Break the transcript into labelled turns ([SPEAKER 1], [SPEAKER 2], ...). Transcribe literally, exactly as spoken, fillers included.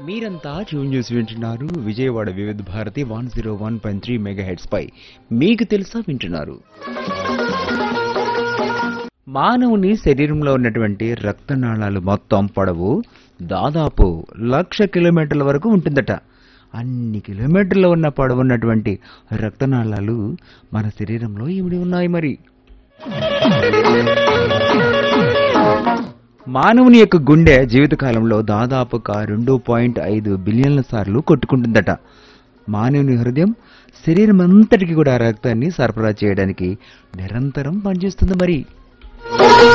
[SPEAKER 1] మీరంతా tune news వింటున్నారు విజయవాడ వివిధ Bharati one zero one point three mega heads పై మీకు తెలుసా వింటున్నారు. మానవుని శరీరంలో ఉన్నటువంటి రక్తనాళాలు మొత్తం పొడవు దాదాపు లక్ష కిలోమీటర్ల వరకు ఉంటుందట. అన్ని కిలోమీటర్లు ఉన్న పొడవు ఉన్నటువంటి రక్తనాళాలు మన శరీరంలో ఇమిడి ఉన్నాయి. మరి మానవుని యొక్క గుండె జీవితకాలంలో దాదాపుగా రెండు పాయింట్ ఐదు బిలియన్ల సార్లు కొట్టుకుంటుందట. మానవుని హృదయం శరీరం అంతటికి కూడా రక్తాన్ని సరఫరా చేయడానికి నిరంతరం పనిచేస్తుంది. మరి